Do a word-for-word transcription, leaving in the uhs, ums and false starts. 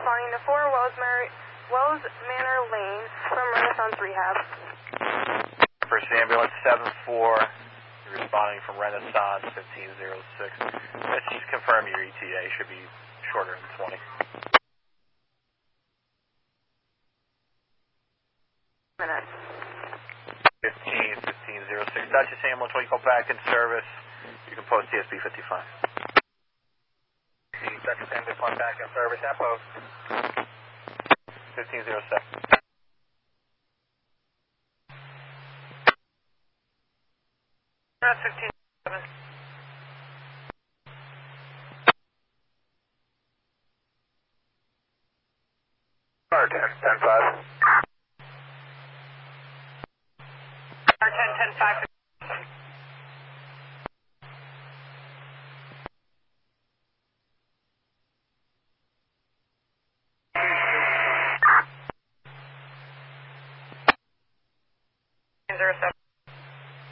responding to four Wells, Mar Wells Manor Lane from Renaissance Rehab. First ambulance seven four, you're responding from Renaissance fifteen oh six. Let's just confirm your E T A should be shorter than twenty. Minutes. fifteen, fifteen oh six. Dutchess ambulance, when you call back in service, you can post T S B fifty-five. Dutchess ambulance, one back in service, now post. fifteen oh seven. That's fifteen oh seven. Car ten, ten five. Car ten, ten five. Zero seven.